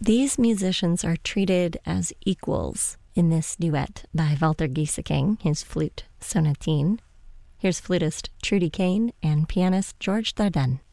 These musicians are treated as equals in this duet by Walter Gieseking, his flute sonatine. Here's flutist Trudy Kane and pianist George Dardenne.